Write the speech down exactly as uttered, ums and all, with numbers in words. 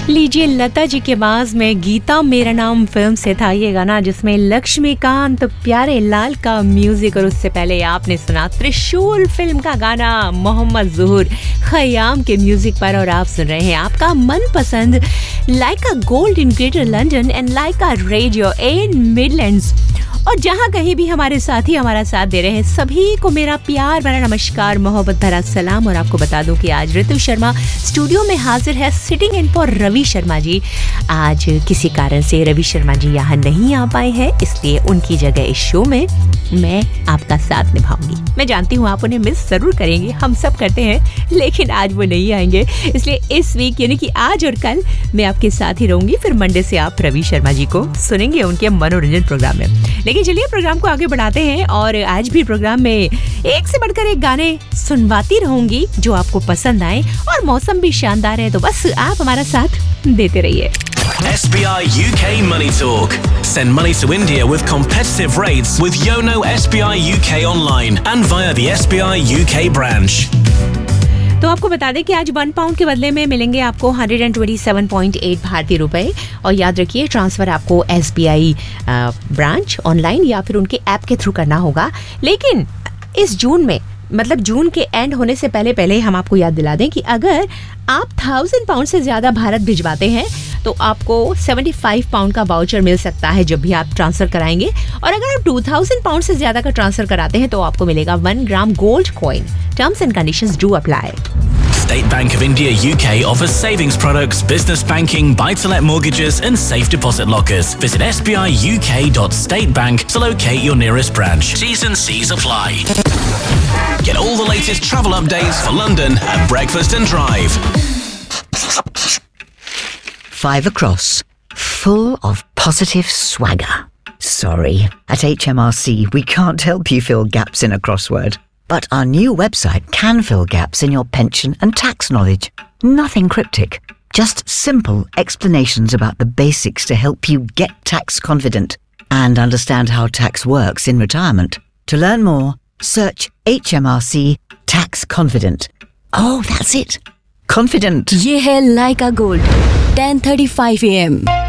लीजिए लता जी के आवाज में गीता मेरा नाम फिल्म से था ये गाना, जिसमें लक्ष्मीकांत प्यारे लाल का म्यूजिक, और उससे पहले आपने सुना त्रिशूल फिल्म का गाना मोहम्मद ज़हूर खयाम के म्यूजिक पर। और आप सुन रहे हैं आपका मनपसंद लाइका gold in greater London and Lyca radio in Midlands. और जहां कहीं भी हमारे साथी हमारा साथ दे रहे हैं सभी को मेरा प्यार भरा नमस्कार, मोहब्बत भरा सलाम। और आपको बता दूं कि आज ऋतु शर्मा स्टूडियो में हाजिर है, sitting in for Ravi Sharma ji. आज किसी कारण से रवि शर्मा जी यहाँ नहीं आ पाए हैं, इसलिए उनकी जगह इस शो में मैं आपका साथ निभाऊंगी। मैं जानती हूँ आप उन्हें मिस जरूर करेंगे, हम सब करते हैं, लेकिन आज वो नहीं आएंगे, इसलिए इस वीक यानी कि आज और कल मैं आपके साथ ही रहूंगी। फिर मंडे से आप रवि शर्मा जी को सुनेंगे उनके मनोरंजन प्रोग्राम में। लेकिन चलिए प्रोग्राम को आगे बढ़ाते हैं, और आज भी प्रोग्राम में एक से बढ़कर एक गाने सुनवाती रहूंगी जो आपको पसंद आए, और मौसम भी शानदार है, तो बस आप हमारा साथ देते रहिए। S B I U K Money Talk. Send money to India with competitive rates with Yono S B I U K online and via the S B I U K branch. तो आपको बता दें कि आज one pound के बदले में मिलेंगे आपको एक सौ सत्ताईस पॉइंट आठ भारतीय रुपए। और याद रखिए ट्रांसफर आपको S B I branch online या फिर उनके ऐप के थ्रू करना होगा। लेकिन इस जून में, मतलब जून के एंड होने से पहले पहले हम आपको याद दिला दें कि अगर आप थाउजेंड पाउंड से ज्यादा भारत भिजवाते हैं तो आपको पचहत्तर पाउंड का वाउचर मिल सकता है जब भी आप ट्रांसफर कराएंगे। और अगर आप दो हज़ार पाउंड से ज्यादा का ट्रांसफर कराते हैं तो आपको मिलेगा one gram gold coin. Terms and conditions do apply. State Bank of India U K offers savings products, business banking, buy-to-let mortgages and safe deposit lockers. Visit s b i u k dot state bank to locate your nearest branch. T's and C's apply. Get all the latest travel updates for London at Breakfast and Drive. Five across, full of positive swagger. Sorry, at H M R C we can't help you fill gaps in a crossword. But our new website can fill gaps in your pension and tax knowledge. Nothing cryptic, just simple explanations about the basics to help you get tax confident and understand how tax works in retirement. To learn more, search H M R C Tax Confident. Oh, that's it. Confident. ये है लाइका gold ten thirty five A M.